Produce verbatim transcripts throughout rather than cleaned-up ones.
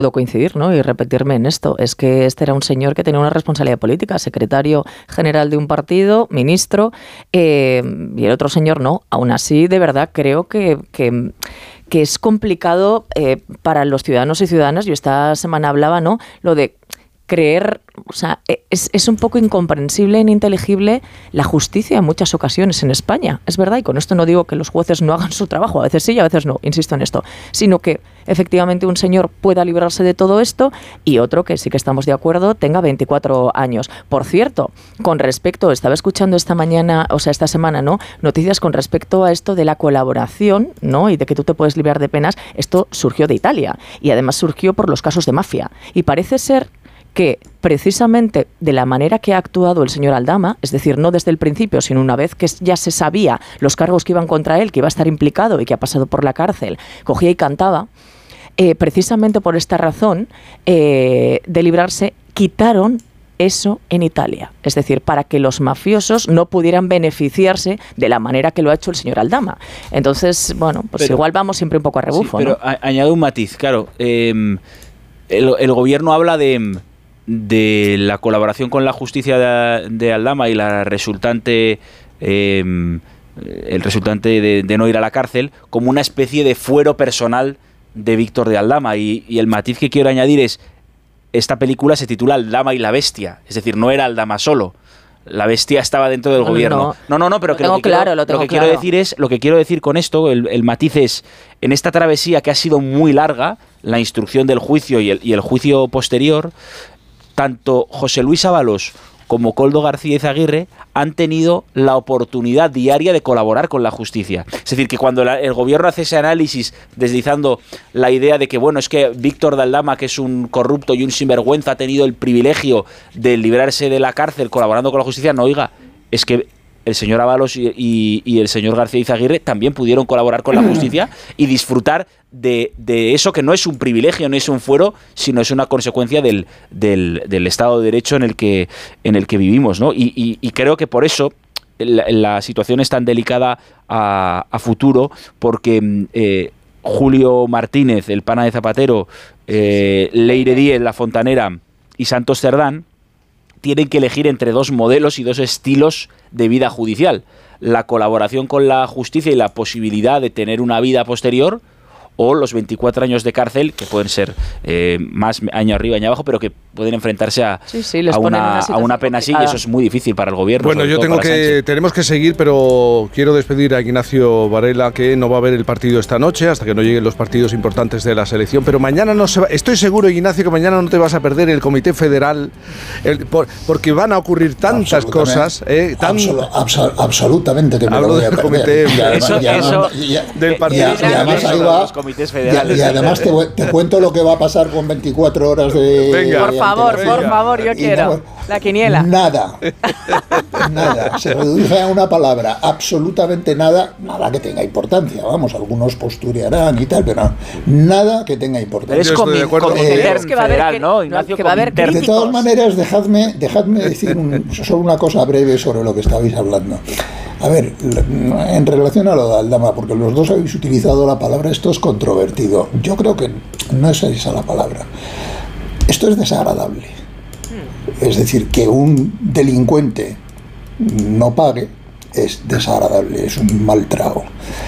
puedo coincidir, ¿no? Y repetirme en esto. Es que este era un señor que tenía una responsabilidad política, secretario general de un partido, ministro, eh, y el otro señor no. Aún así, de verdad, creo que... que que es complicado eh, para los ciudadanos y ciudadanas. Yo esta semana hablaba, ¿no? Lo de creer, o sea, es, es un poco incomprensible e ininteligible la justicia en muchas ocasiones en España. Es verdad, y con esto no digo que los jueces no hagan su trabajo, a veces sí y a veces no, insisto en esto, sino que efectivamente un señor pueda librarse de todo esto y otro, que sí que estamos de acuerdo, tenga veinticuatro años. Por cierto, con respecto, estaba escuchando esta mañana, o sea, esta semana, ¿no? Noticias con respecto a esto de la colaboración, ¿no? Y de que tú te puedes librar de penas. Esto surgió de Italia y además surgió por los casos de mafia. Y parece ser que precisamente de la manera que ha actuado el señor Aldama, es decir, no desde el principio, sino una vez que ya se sabía los cargos que iban contra él, que iba a estar implicado y que ha pasado por la cárcel, cogía y cantaba, eh, precisamente por esta razón eh, de librarse, quitaron eso en Italia. Es decir, para que los mafiosos no pudieran beneficiarse de la manera que lo ha hecho el señor Aldama. Entonces, bueno, pues pero, igual vamos siempre un poco a rebufo, sí, pero ¿no? añado un matiz, claro. Eh, el, el gobierno habla de... de la colaboración con la justicia de, de Aldama y la resultante eh, el resultante de, de no ir a la cárcel como una especie de fuero personal de Víctor de Aldama, y, y el matiz que quiero añadir es: esta película se titula Aldama y la bestia, es decir, no era Aldama solo, la bestia estaba dentro del no, gobierno. No, no, no, no, pero que lo que, claro, quiero, lo lo que claro. quiero decir es, lo que quiero decir con esto, el, el matiz es, en esta travesía que ha sido muy larga, la instrucción del juicio y el, y el juicio posterior, tanto José Luis Ábalos como Koldo García Izaguirre han tenido la oportunidad diaria de colaborar con la justicia. Es decir, que cuando la, el gobierno hace ese análisis deslizando la idea de que, bueno, es que Víctor de Aldama, que es un corrupto y un sinvergüenza, ha tenido el privilegio de librarse de la cárcel colaborando con la justicia, no, oiga, es que el señor Ábalos y, y, y el señor García Izaguirre también pudieron colaborar con la justicia y disfrutar de, de eso, que no es un privilegio, no es un fuero, sino es una consecuencia del, del, del Estado de Derecho en el que, en el que vivimos, ¿no? Y, y, y creo que por eso la, la situación es tan delicada a, a futuro, porque eh, Julio Martínez, el pana de Zapatero, eh, Leire Díez, la Fontanera, y Santos Cerdán tienen que elegir entre dos modelos y dos estilos de vida judicial: la colaboración con la justicia y la posibilidad de tener una vida posterior, o los veinticuatro años de cárcel, que pueden ser eh, más año arriba, año abajo, pero que pueden enfrentarse a, sí, sí, a, una, a una pena así, y eso es muy difícil para el gobierno. Bueno, yo tengo que Sánchez. tenemos que seguir, pero quiero despedir a Ignacio Varela, que no va a ver el partido esta noche hasta que no lleguen los partidos importantes de la selección, pero mañana no se va, estoy seguro, Ignacio, que mañana no te vas a perder el Comité Federal, el, por, porque van a ocurrir tantas cosas. Eh, tan, Absol, absol, absolutamente que me hablo lo voy a del perder. Comité Y además, eso, y además, eso, y, y, del partido. Y, y además ahí va, los comités federales. Y, y además te, te cuento lo que va a pasar con veinticuatro horas de... Venga, por favor, venga. por favor, yo quiero. No, la quiniela. Nada. Nada. Se reduce a una palabra. Absolutamente nada. Nada que tenga importancia. Vamos, algunos posturearán y tal, pero nada que tenga importancia. Es como eh, es que va a haber federal, ¿no, Ignacio? Que va a haber de todas maneras, dejadme, dejadme decir un, solo una cosa breve sobre lo que estabais hablando. A ver, en relación a lo de Aldama, porque los dos habéis utilizado la palabra esto es controvertido. Yo creo que no es esa la palabra. Esto es desagradable. Es decir, que un delincuente no pague es desagradable, es un mal trago.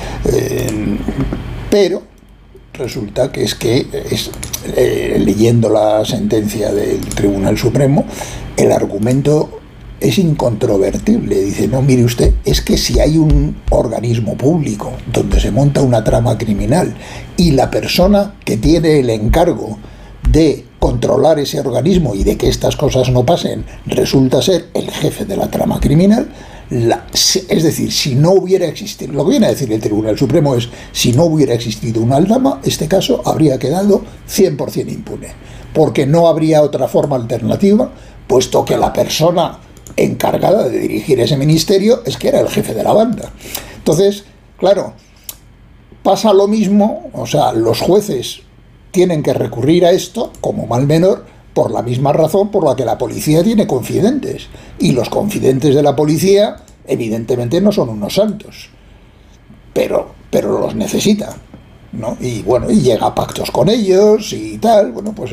Eh, pero resulta que es que, es, eh, leyendo la sentencia del Tribunal Supremo, el argumento es incontrovertible. Dice, no, mire usted, es que si hay un organismo público donde se monta una trama criminal y la persona que tiene el encargo de controlar ese organismo y de que estas cosas no pasen resulta ser el jefe de la trama criminal, la, es decir, si no hubiera existido, lo que viene a decir el Tribunal Supremo es, si no hubiera existido un Aldama, este caso habría quedado cien por ciento impune, porque no habría otra forma alternativa, puesto que la persona encargada de dirigir ese ministerio es que era el jefe de la banda. Entonces, claro, pasa lo mismo, o sea, los jueces tienen que recurrir a esto como mal menor por la misma razón por la que la policía tiene confidentes, y los confidentes de la policía evidentemente no son unos santos, pero, pero los necesita. ¿no? Y bueno, y llega a pactos con ellos y tal, bueno, pues